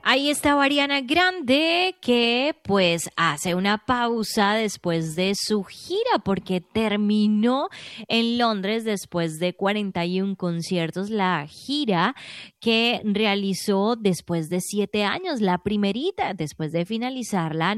Ahí está Ariana Grande que pues hace una pausa después de su gira porque terminó en Londres después de 41 conciertos, la gira que realizó después de 7 años, la primerita después de finalizarla